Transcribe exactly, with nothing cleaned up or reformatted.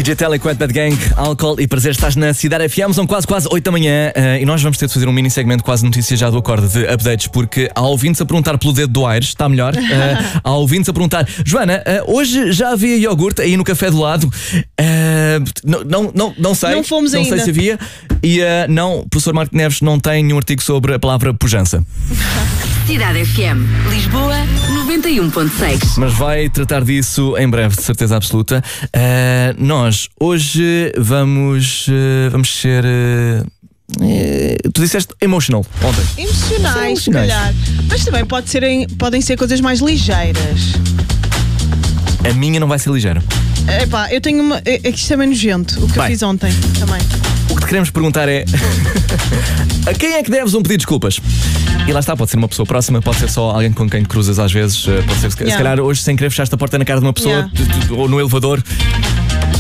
D J Tele, Bad Gang, álcool e prazer. Estás na Cidade F M, são quase quase oito da manhã uh, e nós vamos ter de fazer um mini segmento quase notícias já do Acorda de updates, porque há ouvintes a perguntar pelo dedo do Aires, está melhor? Uh, há ouvintes a perguntar, Joana, uh, hoje já havia iogurte aí no café do lado? Uh, não, não, não, não sei. Não fomos não ainda. sei se havia. E uh, não, o professor Marco Neves não tem nenhum artigo sobre a palavra pujança. Cidade F M, Lisboa, noventa e um ponto seis. Mas vai tratar disso em breve, de certeza absoluta. Uh, nós hoje vamos, uh, vamos ser. Uh, uh, tu disseste emotional ontem. Emocionais, se emocionais. calhar. Mas também pode ser em- podem ser coisas mais ligeiras. A minha não vai ser ligeira. Epá, eu tenho uma. É, é que isto é meio nojento, o que Vai. eu fiz ontem também. O que te queremos perguntar é: a quem é que deves um pedido de desculpas? E lá está, pode ser uma pessoa próxima, pode ser só alguém com quem te cruzas às vezes, uh, pode ser se, Yeah. se calhar hoje sem querer fechaste a porta na cara de uma pessoa, Yeah. tu- tu- ou no elevador.